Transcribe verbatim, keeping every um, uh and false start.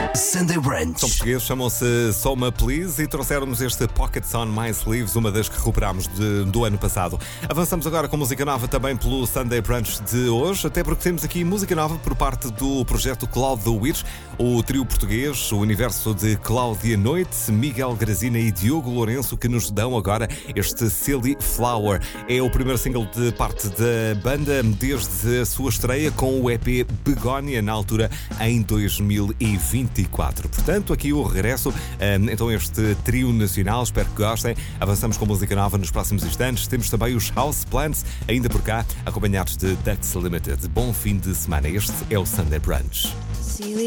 Sunday Brunch. São portugueses, chamam-se Soma Please e trouxeram-nos este Pockets on My Sleeves, uma das que recuperámos de, do ano passado. Avançamos agora com música nova também pelo Sunday Brunch de hoje, até porque temos aqui música nova por parte do projeto Cloud the Witch, o trio português, o universo de Cláudia Noite, Miguel Grazina e Diogo Lourenço, que nos dão agora este Silly Flower. É o primeiro single de parte da banda desde a sua estreia com o E P Begónia, na altura em dois mil e vinte e quatro. Portanto, aqui o regresso, então este trio nacional, espero que gostem. Avançamos com música nova nos próximos instantes. Temos também os House Plants, ainda por cá, acompanhados de Ducks Limited. Bom fim de semana. Este é o Sunday Brunch.